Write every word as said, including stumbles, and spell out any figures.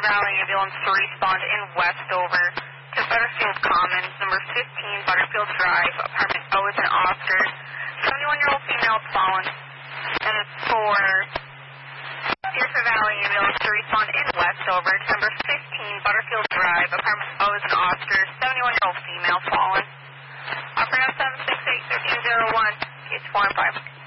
Valley ambulance to respond in Westover to Butterfield Commons, number fifteen, Butterfield Drive, apartment O's and Oscars. seventy-one-year-old female fallen. And it's for Deerfield Valley ambulance to respond in Westover to number fifteen, Butterfield Drive, apartment O's and Oscars. seventy-one-year-old female fallen. Operator seven six eight, one three zero one, H four and five.